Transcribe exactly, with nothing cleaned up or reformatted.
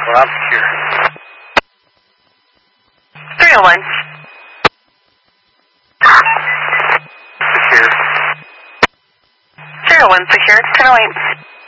vehicle, I'm secure. three oh one. Secure. three oh one secure, ten oh eight.